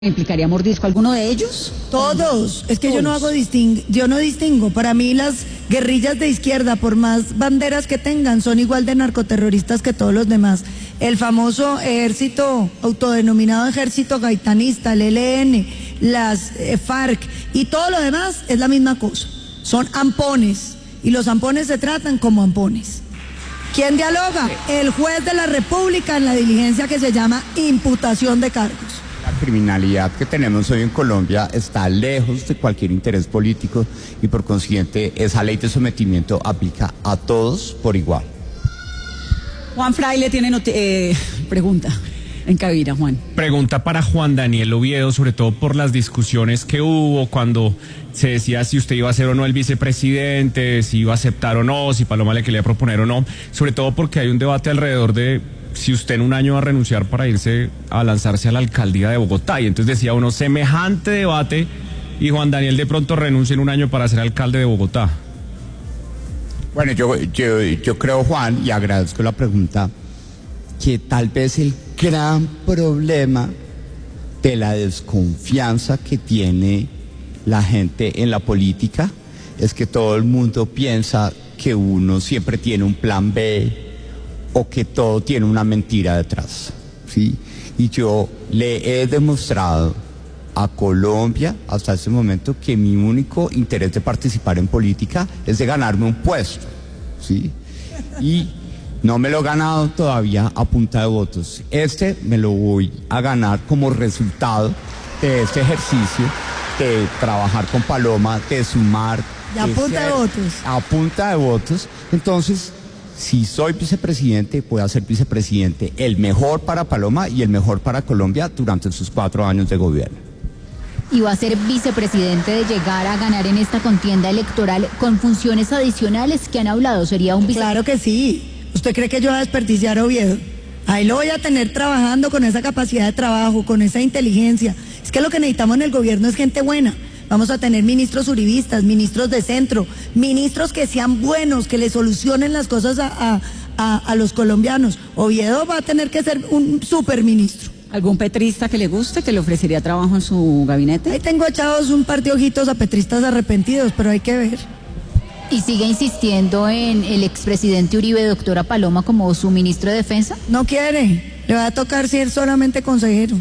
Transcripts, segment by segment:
¿Implicaría mordisco alguno de ellos? Todos. Es que Todos. yo no distingo. Para mí las guerrillas de izquierda, por más banderas que tengan, son igual de narcoterroristas que todos los demás. El famoso ejército, autodenominado ejército gaitanista, el ELN, las FARC y todo lo demás es la misma cosa. Son ampones y los ampones se tratan como ampones. ¿Quién dialoga? El juez de la República en la diligencia que se llama imputación de cargos. La criminalidad que tenemos hoy en Colombia está lejos de cualquier interés político y por consiguiente esa ley de sometimiento aplica a todos por igual. Juan Fraile tiene pregunta en cabina, Juan. Pregunta para Juan Daniel Oviedo, sobre todo por las discusiones que hubo cuando se decía si usted iba a ser o no el vicepresidente, si iba a aceptar o no, si Paloma le quería proponer o no, sobre todo porque hay un debate alrededor de si usted en un año va a renunciar para irse a lanzarse a la alcaldía de Bogotá. Y entonces decía uno, semejante debate, y Juan Daniel de pronto renuncia en un año para ser alcalde de Bogotá. Bueno, yo creo, Juan, y agradezco la pregunta, que tal vez el gran problema de la desconfianza que tiene la gente en la política es que todo el mundo piensa que uno siempre tiene un plan B o que todo tiene una mentira detrás, ¿sí? Y yo le he demostrado a Colombia hasta este momento que mi único interés de participar en política es de ganarme un puesto, ¿sí? Y no me lo he ganado todavía a punta de votos. Me lo voy a ganar como resultado de este ejercicio de trabajar con Paloma, de sumar. Y a punta de votos. A punta de votos. Entonces, si soy vicepresidente, voy a ser vicepresidente el mejor para Paloma y el mejor para Colombia durante sus 4 años de gobierno. ¿Y va a ser vicepresidente de llegar a ganar en esta contienda electoral con funciones adicionales que han hablado? ¿Sería un Claro que sí. ¿Usted cree que yo voy a desperdiciar a Oviedo? Ahí lo voy a tener trabajando con esa capacidad de trabajo, con esa inteligencia. Es que lo que necesitamos en el gobierno es gente buena. Vamos a tener ministros uribistas, ministros de centro, ministros que sean buenos, que le solucionen las cosas a los colombianos. Oviedo va a tener que ser un superministro. ¿Algún petrista que le guste, que le ofrecería trabajo en su gabinete? Ahí tengo echados un par de ojitos a petristas arrepentidos, pero hay que ver. ¿Y sigue insistiendo en el expresidente Uribe, doctora Paloma, como su ministro de Defensa? No quiere, le va a tocar ser solamente consejero.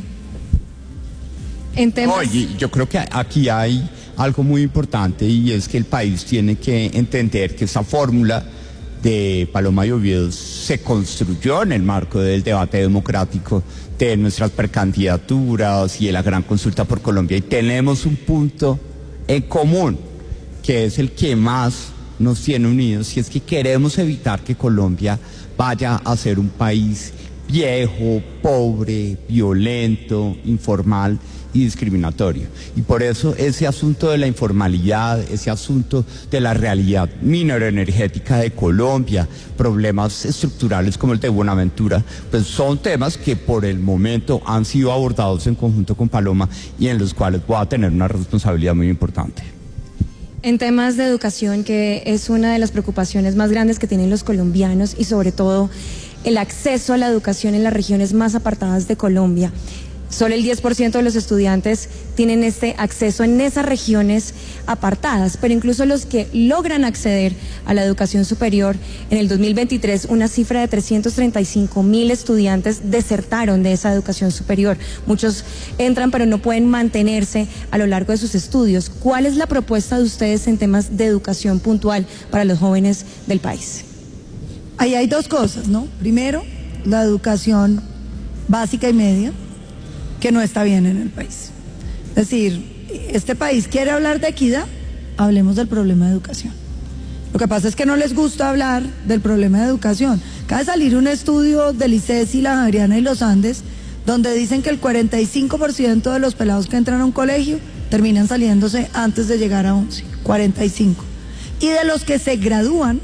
Oye, yo creo que aquí hay algo muy importante y es que el país tiene que entender que esa fórmula de Paloma y Oviedo se construyó en el marco del debate democrático de nuestras precandidaturas y de la gran consulta por Colombia, y tenemos un punto en común que es el que más nos tiene unidos, y es que queremos evitar que Colombia vaya a ser un país viejo, pobre, violento, informal y discriminatorio. Y por eso ese asunto de la informalidad, ese asunto de la realidad mineroenergética de Colombia, problemas estructurales como el de Buenaventura, pues son temas que por el momento han sido abordados en conjunto con Paloma y en los cuales voy a tener una responsabilidad muy importante. En temas de educación, que es una de las preocupaciones más grandes que tienen los colombianos, y sobre todo el acceso a la educación en las regiones más apartadas de Colombia. Solo el 10% de los estudiantes tienen este acceso en esas regiones apartadas, pero incluso los que logran acceder a la educación superior, en el 2023 una cifra de 335.000 estudiantes desertaron de esa educación superior. Muchos entran pero no pueden mantenerse a lo largo de sus estudios. ¿Cuál es la propuesta de ustedes en temas de educación puntual para los jóvenes del país? Ahí hay dos cosas, ¿no? Primero, la educación básica y media, que no está bien en el país. Es decir, este país quiere hablar de equidad, hablemos del problema de educación. Lo que pasa es que no les gusta hablar del problema de educación. Acaba de salir un estudio del ICESI, la Javeriana y los Andes, donde dicen que el 45% de los pelados que entran a un colegio terminan saliéndose antes de llegar a 11, 45. Y de los que se gradúan,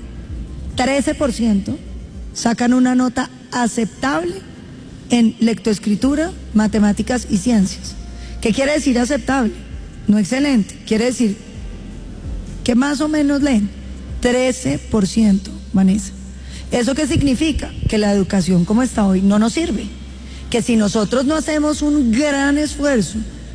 13% sacan una nota aceptable en lectoescritura, matemáticas y ciencias. ¿Qué quiere decir aceptable? No excelente, quiere decir que más o menos leen. 13%, Vanessa. ¿Eso qué significa? Que la educación como está hoy no nos sirve. Que si nosotros no hacemos un gran esfuerzo